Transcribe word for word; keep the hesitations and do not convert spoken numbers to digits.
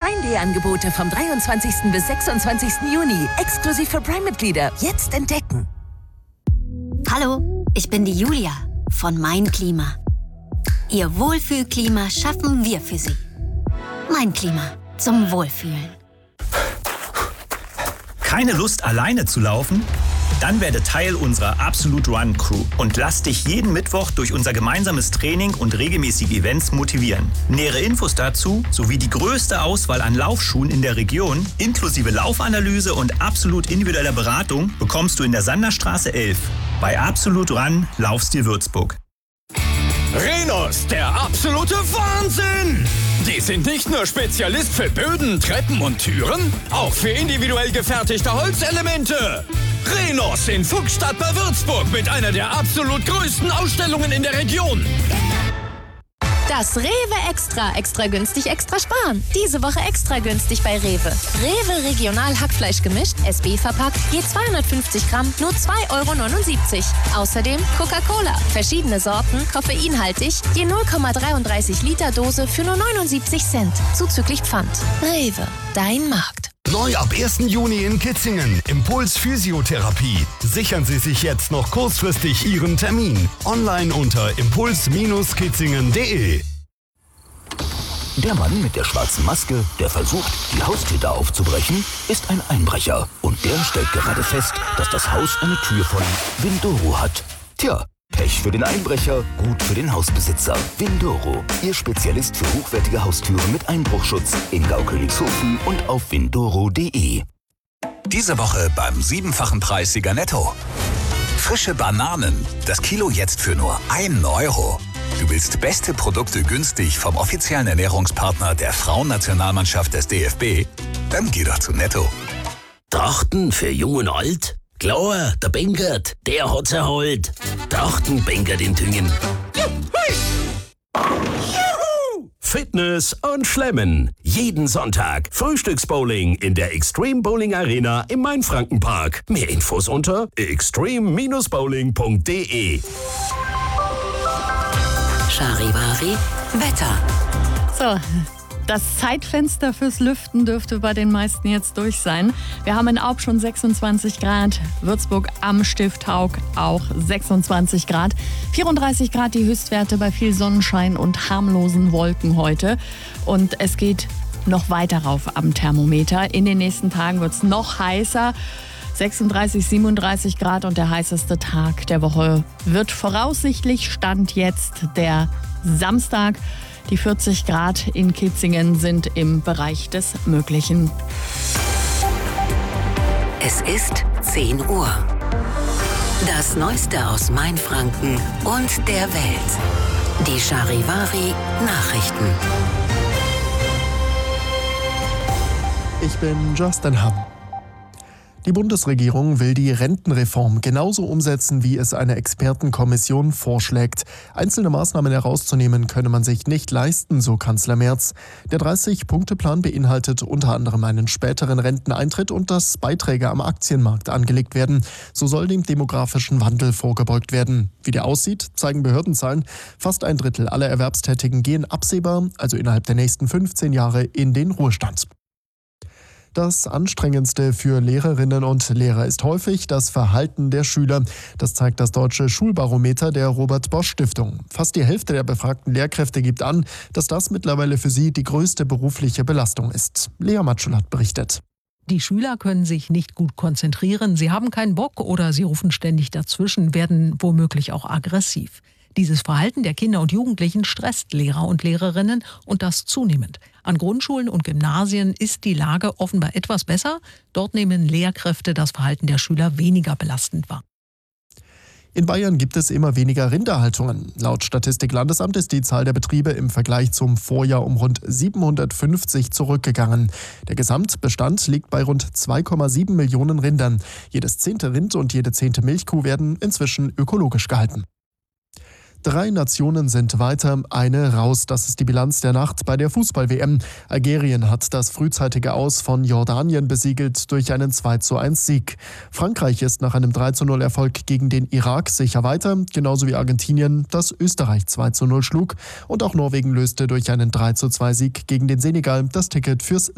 Prime Day Angebote vom dreiundzwanzigsten bis sechsundzwanzigsten Juni. Exklusiv für Prime-Mitglieder. Jetzt entdecken. Hallo, ich bin die Julia von Mein Klima. Ihr Wohlfühlklima schaffen wir für Sie. Mein Klima zum Wohlfühlen. Keine Lust, alleine zu laufen? Dann werde Teil unserer Absolute Run Crew und lass dich jeden Mittwoch durch unser gemeinsames Training und regelmäßige Events motivieren. Nähere Infos dazu sowie die größte Auswahl an Laufschuhen in der Region, inklusive Laufanalyse und absolut individueller Beratung, bekommst du in der Sanderstraße elf bei Absolute Run Laufstil Würzburg. Rhenus, der absolute Wahnsinn! Die sind nicht nur Spezialist für Böden, Treppen und Türen, auch für individuell gefertigte Holzelemente. Rhenus in Fuchsstadt bei Würzburg mit einer der absolut größten Ausstellungen in der Region. Das Rewe Extra. Extra günstig, extra sparen. Diese Woche extra günstig bei Rewe. Rewe Regional Hackfleisch gemischt, S B verpackt, je zweihundertfünfzig Gramm, nur zwei Euro neunundsiebzig. Außerdem Coca-Cola. Verschiedene Sorten, koffeinhaltig, je null Komma dreiunddreißig Liter Dose für nur neunundsiebzig Cent. Zuzüglich Pfand. Rewe, dein Markt. Neu ab ersten Juni in Kitzingen. Impuls Physiotherapie. Sichern Sie sich jetzt noch kurzfristig Ihren Termin. Online unter impuls Bindestrich kitzingen punkt de. Der Mann mit der schwarzen Maske, der versucht, die Haustür aufzubrechen, ist ein Einbrecher. Und der stellt gerade fest, dass das Haus eine Tür von Windoro hat. Tja, Pech für den Einbrecher, gut für den Hausbesitzer. Windoro, Ihr Spezialist für hochwertige Haustüren mit Einbruchschutz in Gaukönigshofen und auf windoro punkt de. Diese Woche beim siebenfachen Preis Sieger Netto. Frische Bananen, das Kilo jetzt für nur einen Euro. Du willst beste Produkte günstig vom offiziellen Ernährungspartner der Frauennationalmannschaft des D F B? Dann geh doch zu Netto. Trachten für Jung und Alt? Klar, der Benkert, der hat's erholt. Trachten Benkert in Tüngen. Fitness und Schlemmen. Jeden Sonntag Frühstücksbowling in der Extreme Bowling Arena im Mainfrankenpark. Mehr Infos unter extreme Bindestrich bowling punkt de. Charivari Wetter. So, das Zeitfenster fürs Lüften dürfte bei den meisten jetzt durch sein. Wir haben in Aub schon sechsundzwanzig Grad, Würzburg am Stifthaug auch sechsundzwanzig Grad, vierunddreißig Grad die Höchstwerte bei viel Sonnenschein und harmlosen Wolken heute. Und es geht noch weiter rauf am Thermometer. In den nächsten Tagen wird es noch heißer. sechsunddreißig, siebenunddreißig Grad und der heißeste Tag der Woche wird voraussichtlich Stand jetzt der Samstag. Die vierzig Grad in Kitzingen sind im Bereich des Möglichen. Es ist zehn Uhr. Das Neueste aus Mainfranken und der Welt. Die Charivari Nachrichten. Ich bin Justin Hamm. Die Bundesregierung will die Rentenreform genauso umsetzen, wie es eine Expertenkommission vorschlägt. Einzelne Maßnahmen herauszunehmen könne man sich nicht leisten, so Kanzler Merz. Der dreißig-Punkte-Plan beinhaltet unter anderem einen späteren Renteneintritt und dass Beiträge am Aktienmarkt angelegt werden. So soll dem demografischen Wandel vorgebeugt werden. Wie der aussieht, zeigen Behördenzahlen. Fast ein Drittel aller Erwerbstätigen gehen absehbar, also innerhalb der nächsten fünfzehn Jahre, in den Ruhestand. Das Anstrengendste für Lehrerinnen und Lehrer ist häufig das Verhalten der Schüler. Das zeigt das Deutsche Schulbarometer der Robert-Bosch-Stiftung. Fast die Hälfte der befragten Lehrkräfte gibt an, dass das mittlerweile für sie die größte berufliche Belastung ist. Lea Matschel hat berichtet. Die Schüler können sich nicht gut konzentrieren, sie haben keinen Bock oder sie rufen ständig dazwischen, werden womöglich auch aggressiv. Dieses Verhalten der Kinder und Jugendlichen stresst Lehrer und Lehrerinnen und das zunehmend. An Grundschulen und Gymnasien ist die Lage offenbar etwas besser. Dort nehmen Lehrkräfte das Verhalten der Schüler weniger belastend wahr. In Bayern gibt es immer weniger Rinderhaltungen. Laut Statistik-Landesamt ist die Zahl der Betriebe im Vergleich zum Vorjahr um rund siebenhundertfünfzig zurückgegangen. Der Gesamtbestand liegt bei rund zwei Komma sieben Millionen Rindern. Jedes zehnte Rind und jede zehnte Milchkuh werden inzwischen ökologisch gehalten. Drei Nationen sind weiter, eine raus. Das ist die Bilanz der Nacht bei der Fußball-W M. Algerien hat das frühzeitige Aus von Jordanien besiegelt durch einen zwei zu eins Sieg. Frankreich ist nach einem drei zu null Erfolg gegen den Irak sicher weiter, genauso wie Argentinien, das Österreich zwei zu null schlug. Und auch Norwegen löste durch einen drei zu zwei Sieg gegen den Senegal das Ticket fürs